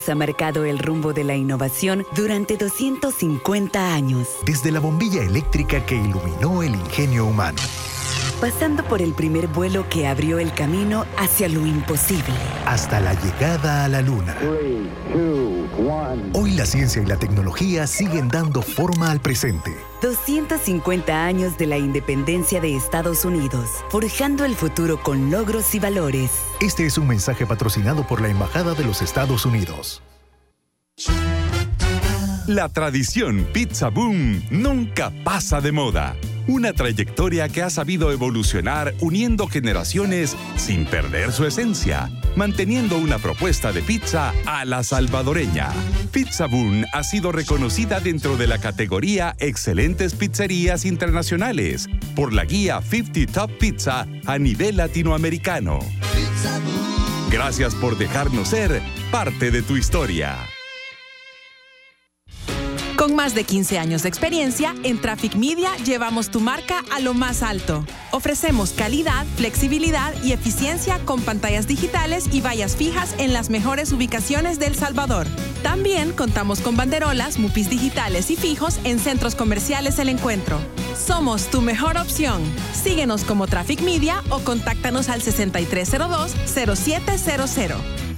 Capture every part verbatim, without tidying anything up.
Ha marcado el rumbo de la innovación durante doscientos cincuenta años. Desde la bombilla eléctrica que iluminó el ingenio humano, pasando por el primer vuelo que abrió el camino hacia lo imposible, hasta la llegada a la luna. Three, two, one. Hoy la ciencia y la tecnología siguen dando forma al presente. doscientos cincuenta años de la independencia de Estados Unidos, forjando el futuro con logros y valores. Este es un mensaje patrocinado por la Embajada de los Estados Unidos. La tradición Pizza Boom nunca pasa de moda. Una trayectoria que ha sabido evolucionar uniendo generaciones sin perder su esencia, manteniendo una propuesta de pizza a la salvadoreña. Pizza Boom ha sido reconocida dentro de la categoría Excelentes Pizzerías Internacionales por la guía cincuenta Top Pizza a nivel latinoamericano. Gracias por dejarnos ser parte de tu historia. Con más de quince años de experiencia, en Traffic Media llevamos tu marca a lo más alto. Ofrecemos calidad, flexibilidad y eficiencia con pantallas digitales y vallas fijas en las mejores ubicaciones de El Salvador. También contamos con banderolas, mupis digitales y fijos en centros comerciales El Encuentro. Somos tu mejor opción. Síguenos como Traffic Media o contáctanos al sesenta y tres cero dos, cero siete cero cero.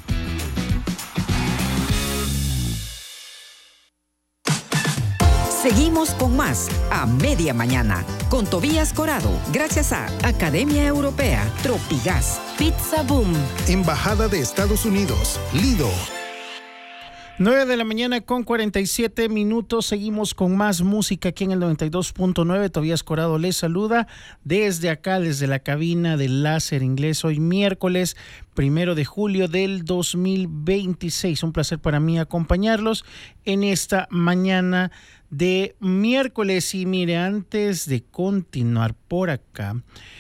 Seguimos con más a media mañana con Tobías Corado, gracias a Academia Europea, Tropigas, Pizza Boom, Embajada de Estados Unidos, Lido. nueve de la mañana con cuarenta y siete minutos. Seguimos con más música aquí en el noventa y dos punto nueve. Tobías Corado les saluda desde acá, desde la cabina del Láser Inglés. Hoy miércoles primero de julio del dos mil veintiséis. Un placer para mí acompañarlos en esta mañana de miércoles. Y mire, antes de continuar por acá,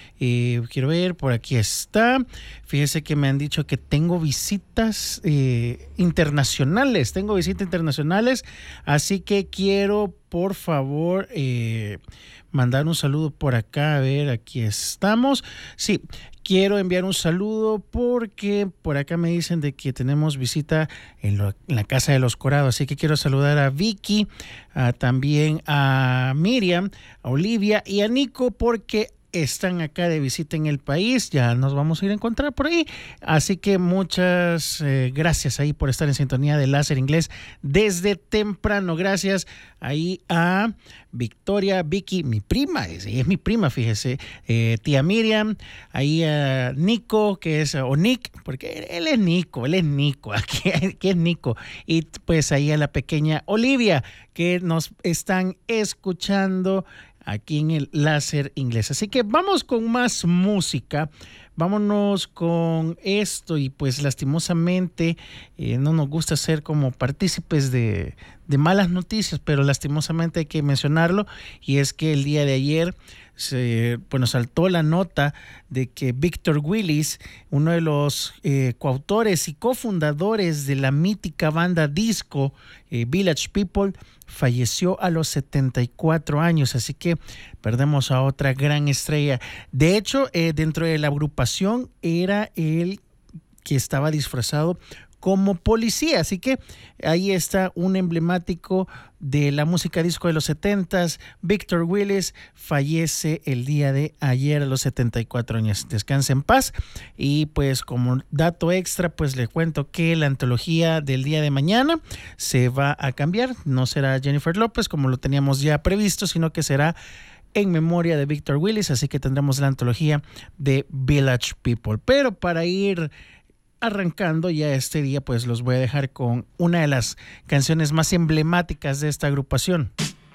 eh, quiero ver, por aquí está. Fíjese que me han dicho que tengo visitas eh, internacionales, tengo visitas internacionales, así que quiero, por favor, eh, mandar un saludo por acá. A ver, aquí estamos. Sí, quiero enviar un saludo porque por acá me dicen de que tenemos visita en, lo, en la Casa de los Corados, así que quiero saludar a Vicky, a, también a Miriam, a Olivia y a Nico, porque están acá de visita en el país. Ya nos vamos a ir a encontrar por ahí, así que muchas eh, gracias ahí por estar en sintonía de Láser Inglés desde temprano. Gracias ahí a Victoria, Vicky, mi prima, es, es mi prima, fíjese, eh, tía Miriam, ahí a Nico, que es, o Nick, porque él es Nico, él es Nico, aquí, aquí es Nico, y pues ahí a la pequeña Olivia, que nos están escuchando aquí en el Láser Inglés. Así que vamos con más música, vámonos con esto. Y pues lastimosamente eh, no nos gusta ser como partícipes de, de malas noticias, pero lastimosamente hay que mencionarlo, y es que el día de ayer se, bueno, saltó la nota de que Victor Willis, uno de los eh, coautores y cofundadores de la mítica banda disco eh, Village People, falleció a los setenta y cuatro años, así que perdemos a otra gran estrella. De hecho, eh, dentro de la agrupación era él que estaba disfrazado como policía, así que ahí está un emblemático de la música disco de los setentas. Victor Willis fallece el día de ayer a los setenta y cuatro años. Descanse en paz. Y pues como dato extra, pues le cuento que la antología del día de mañana se va a cambiar. No será Jennifer López como lo teníamos ya previsto, sino que será en memoria de Victor Willis, así que tendremos la antología de Village People. Pero para ir arrancando ya este día, pues los voy a dejar con una de las canciones más emblemáticas de esta agrupación.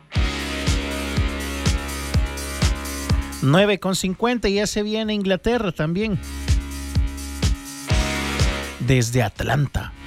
nueve con cincuenta, y ya se viene Inglaterra también. Desde Atlanta.